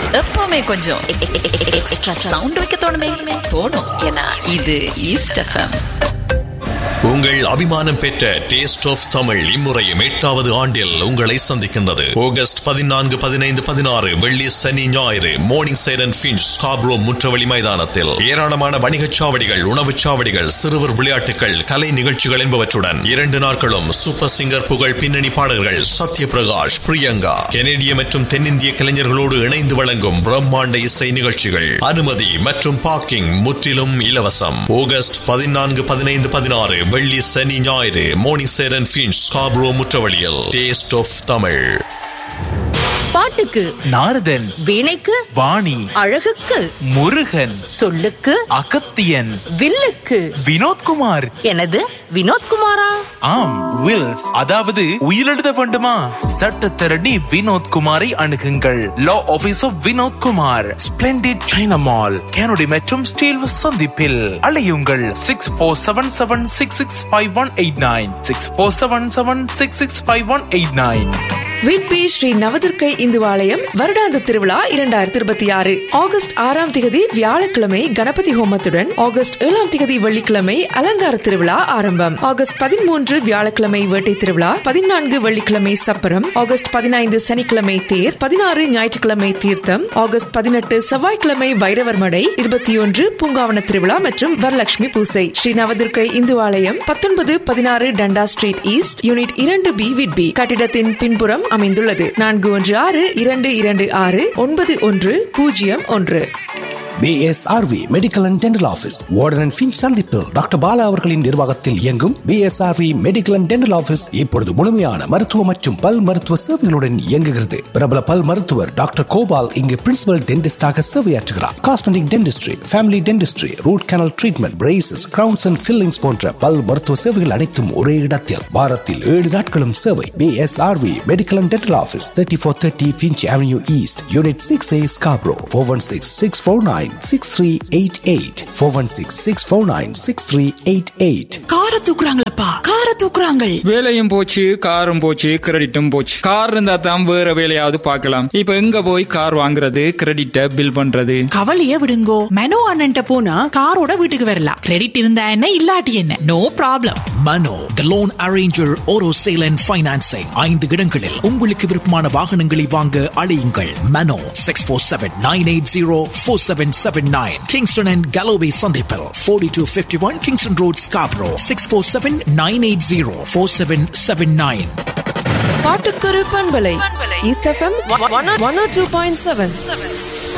எப்பவுமே கொஞ்சம் extra sound வைக்க தோணும். ஏன்னா இது ஈஸ்ட் எஃப்எம். உங்கள் அபிமானம் பெற்ற டேஸ்ட் ஆஃப் தமிழ் இம்முறையும் 8வது ஆண்டில் உங்களை சந்திக்கின்றது. ஆகஸ்ட் 14, 15, 16 வெள்ளி சனி ஞாயிறு மோர்னிங் சைரன் ஃபின்ச் ஸ்காப்ரோ முற்றவழி மைதானத்தில் ஏராளமான வணிகச் சாவடிகள், உணவுச் சாவடிகள், சிறுவர் விளையாட்டுகள், கலை நிகழ்ச்சிகள் என்பவற்றுடன் 2 நாட்களும் சூப்பர் சிங்கர் புகழ் பின்னணி பாடல்கள் சத்ய பிரகாஷ், பிரியங்கா, கெனடிய மற்றும் தென்னிந்திய கலைஞர்களோடு இணைந்து வழங்கும் பிரம்மாண்ட இசை நிகழ்ச்சிகள். அனுமதி மற்றும் பார்க்கிங் முற்றிலும் இலவசம். ஆகஸ்ட் 14, 15, 16 வெள்ளி சனி ஞாயிறு morning siren Finch Scarborough முற்றவழியில் taste of Tamil. பாட்டுக்கு நாரதன், வீணைக்கு வாணி, அழகுக்கு முருகன், சொல்லுக்கு அகத்தியன், வில்லுக்கு வினோத்குமார். எனது வினோத்குமாரா? ஆம், வில்ஸ், அதாவது உயிரெழுத வேண்டுமா? சட்டத்தரணி வினோத்குமாரை அணுகுங்கள். லா office of Vinodkumar, splendid China mall, கேனடி மற்றும் ஸ்டீல் சந்திப்பில். அழையுங்கள் 6477665189 6477665189. விட்பி ஸ்ரீ நவதுர்க்கை இந்துவாலயம் வருடாந்த திருவிழா 2026 ஆகஸ்ட் 6ஆம் திகதி வியாழக்கிழமை கணபதி ஹோமத்துடன், ஆகஸ்ட் 7ஆம் திகதி வெள்ளிக்கிழமை அலங்கார திருவிழா ஆரம்பம். ஆகஸ்ட் 13 வியாழக்கிழமை வேட்டை திருவிழா, 14 வெள்ளிக்கிழமை சப்பரம், ஆகஸ்ட் 15 சனிக்கிழமை தேர், 16 ஞாயிற்றுக்கிழமை தீர்த்தம், ஆகஸ்ட் 18 செவ்வாய்க்கிழமை வைரவர் மடை, 21 பூங்காவன திருவிழா மற்றும் வரலட்சுமி பூசை. ஸ்ரீ நவதுர்க்கை இந்துவாலயம் 1916 டண்டா street east, unit 2B, Whitby. கட்டிடத்தின் பின்புறம் அமைந்துள்ளது. 4162269101. BSRV medical and dental office, warden and Finch சந்திப்பு. டாக்டர் பாலா அவர்களின் நிர்வாகத்தில் இயங்கும் BSRV medical and dental office இப்பொழுது முழுமையான மருத்துவ மற்றும் பல் மருத்துவ சேவைகளுடன் இயங்குகிறது. பிரபல பல் மருத்துவர் டாக்டர் கோபால் இங்கு principal டென்டிஸ்டாக சேவையாற்றுகிறார். Cosmetic dentistry, family dentistry, root canal treatment, braces, crowns and fillings போன்ற பல் மருத்துவ சேவைகள் அனைத்தும் ஒரே இடத்தில். வாரத்தில் 7 நாட்களும் சேவை. BSRV medical and dental office, 3430 Finch Avenue East, Unit 6A, Scarborough. 416-649-6388 416-649-6388. கார தூக்குறாங்களப்பா, கார தூக்குறாங்க. வேலையும் போச்சு, காரும் போச்சு, கிரெடிட்டும் போச்சு. கார் இருந்தா தான் வேற வேலையாவது பார்க்கலாம். இப்ப எங்க போய் கார் வாங்குறது, கிரெடிட்ட பில் பண்றது? கவலைய விடுங்கோ. மனோ அண்ணன்ட்ட போனா காரோட வீட்டுக்கு வரலாம். கிரெடிட் இருந்தா என்ன, இல்லாட்டி என்ன, no problem. Mano the loan arranger, auto sale and financing. 5 இடங்களில் உங்களுக்கு விருப்பமான வாகனங்களை வாங்க அழையுங்கள். மனோ 647-980-4779 கிங்ஸ்டன் அண்ட் கலோவே சந்திப்பில். 4251 கிங்ஸ்டன் ரோட், ஸ்கார்பரோ. 647-980-4779. பாட்டுக்கொரு பண்பலை ஈஸ்ட் எஃப்எம் 102.7.